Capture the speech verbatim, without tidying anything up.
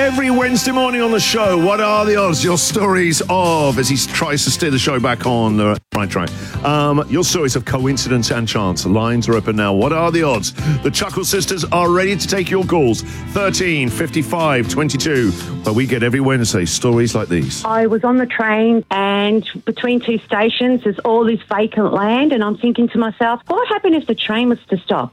every Wednesday morning on the show. What are the odds? Your stories of, as he tries to steer the show back on the right track, um, your stories of coincidence and chance. Lines are open now. What are the odds? The Chuckle Sisters are ready to take your calls. thirteen fifty-five twenty-two, where we get every Wednesday stories like these. I was on the train and between two stations there's all this vacant land, and I'm thinking to myself, what happened if the train was to stop?